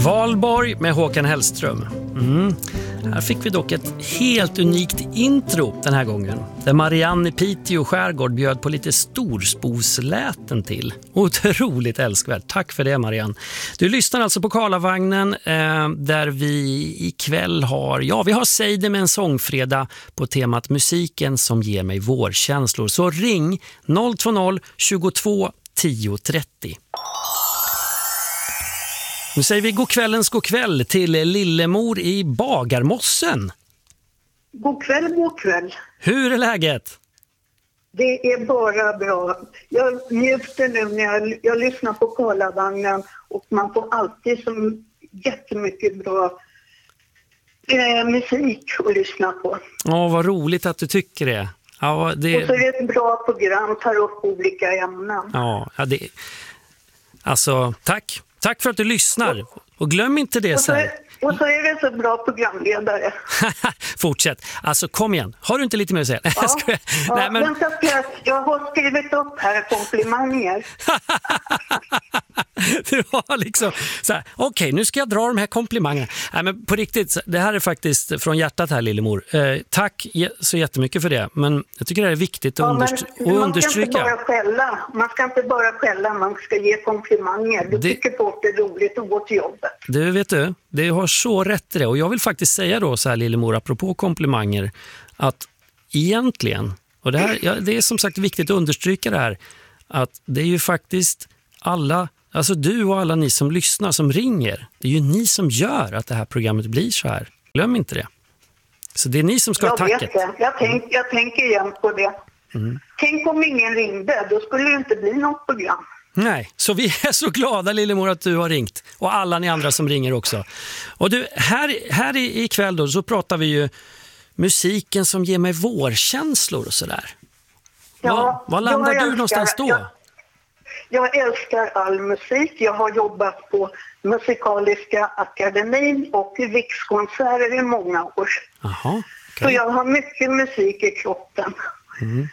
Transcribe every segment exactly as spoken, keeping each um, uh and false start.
Valborg med Håkan Hellström. Mm. Här fick vi dock ett helt unikt intro den här gången. Där Marianne i Piteå skärgård bjöd på lite storsposläten till. Otroligt älskvärt. Tack för det, Marianne. Du lyssnar alltså på Karlavagnen eh, där vi ikväll har, ja vi har Säg det med en sångfredag på temat musiken som ger mig vårkänslor. Så ring noll två noll tjugotvå tio trettio. Nu säger vi god kvällens god kväll till Lillemor i Bagarmossen. God kväll, god kväll. Hur är läget? Det är bara bra. Jag njuter nu när jag, jag lyssnar på Karlavagnen och man får alltid så jättemycket bra eh, musik att lyssna på. Ja, vad roligt att du tycker det. Ja, det... Och så är det ett bra program, tar upp olika ämnen. Ja, ja det... Alltså, tack. Tack för att du lyssnar. Och glöm inte det och så, så här. Och så är det så bra programledare. Fortsätt. Alltså kom igen. Har du inte lite mer att säga? Ja, jag, ska... ja, Nej, men... vänta, jag har skrivit upp här komplimanger. Du har liksom så här, okej, okay, nu ska jag dra de här komplimangerna. Nej, men på riktigt, det här är faktiskt från hjärtat här, Lillemor. Eh, tack så jättemycket för det. Men jag tycker det är viktigt att ja, understry- man understryka. Ska inte bara skälla. Man ska inte bara skälla, man ska ge komplimanger. Du det... tycker på att det är roligt att gå till jobbet. Du vet du, det har så rätt i det. Och jag vill faktiskt säga då så här, Lillemor, apropå komplimanger, att egentligen, och det, här, ja, det är som sagt viktigt att understryka det här, att det är ju faktiskt alla, alltså du och alla ni som lyssnar, som ringer, det är ju ni som gör att det här programmet blir så här. Glöm inte det. Så det är ni som ska ha tacket. Jag vet det. Jag, tänk, jag tänker igen på det. Mm. Tänk om ingen ringde, då skulle det inte bli något program. Nej, så vi är så glada, Lillemor, att du har ringt. Och alla ni andra som ringer också. Och du, här, här ikväll då så pratar vi ju musiken som ger mig vårkänslor och sådär. Ja, vad landar du älskar, någonstans då? Jag, jag älskar all musik. Jag har jobbat på Musikaliska akademin och rikskonserter i många år. Aha, okay. Så jag har mycket musik i kroppen. Mm.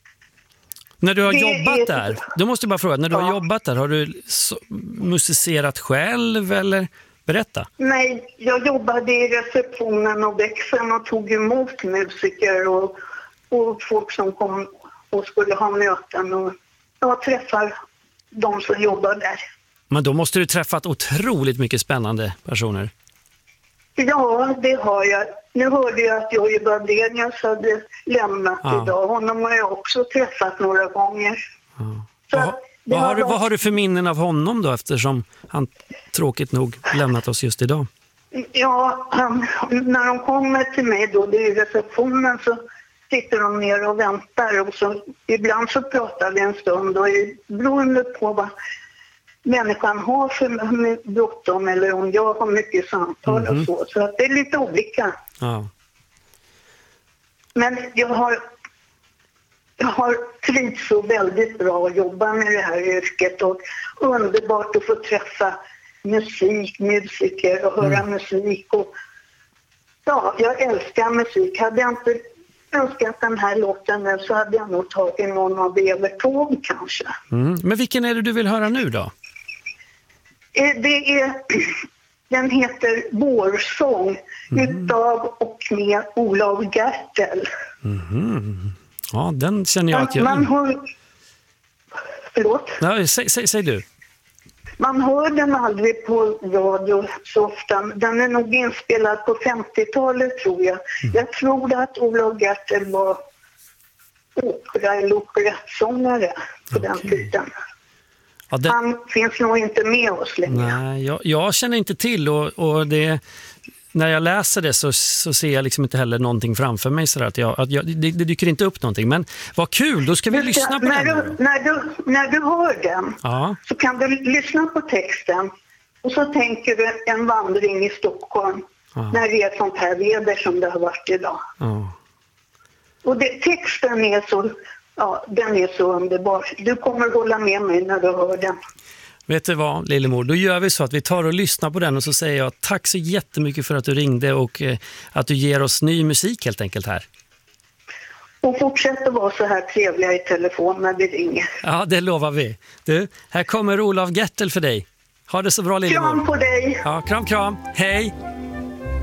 När du har det jobbat är... där, då måste jag bara fråga, när du ja. har jobbat där, har du så, musicerat själv eller berätta? Nej, jag jobbade i receptionen och växeln och tog emot musiker och, och folk som kom och skulle ha möten och jag träffar de som jobbar där. Men då måste du träffat otroligt mycket spännande personer. Ja, det har jag. Nu hörde jag att Jojje Badenius hade lämnat ja. idag. Honom har jag också träffat några gånger. Ja. Vad, vad, har du, vad har du för minnen av honom då, eftersom han tråkigt nog lämnat oss just idag? Ja, han, när de kommer till mig då, det är i receptionen, så sitter de ner och väntar. Och så, ibland så pratar vi en stund och beroende på vad människan har för bråttom eller om jag har mycket samtal mm-hmm. och så. Så att det är lite olika. Ja. Men jag har, jag har trivts så väldigt bra att jobba med det här yrket och underbart att få träffa musik, musiker och höra mm. musik. Och, ja, jag älskar musik. Hade jag inte önskat den här låten nu så hade jag nog tagit någon av Evertåg kanske. Mm. Men vilken är det du vill höra nu då? Det är, den heter Vårsång mm. utav och med Olof Gertel. Mm. Ja, den känner jag att jag... Man hör... Förlåt? Ja, säg, säg, säg du. Man hör den aldrig på radio så ofta. Den är nog inspelad på femtiotalet tror jag. Mm. Jag tror att Olof Gertel var opera eller operettsångare på okay. den tiden. Ja, det... Han finns nog inte med oss längre. Nej, jag, jag känner inte till och, och det, när jag läser det så, så ser jag liksom inte heller någonting framför mig så att jag, att jag, det, det dyker inte upp någonting. Men vad kul, då ska vi Men, lyssna på när den. Du, när, du, när du hör den ja. så kan du lyssna på texten och så tänker du en vandring i Stockholm ja. när det är sånt här väder som det har varit idag. Ja. Och det, texten är så... Ja, den är så underbar. Du kommer hålla med mig när du hör den. Vet du vad, Lillemor? Då gör vi så att vi tar och lyssnar på den och så säger jag tack så jättemycket för att du ringde och eh, att du ger oss ny musik helt enkelt här. Och fortsätt att vara så här trevliga i telefon när vi ringer. Ja, det lovar vi. Du, här kommer Olof Gertel för dig. Ha det så bra, Lillemor. Kram på dig. Ja, kram, kram. Hej!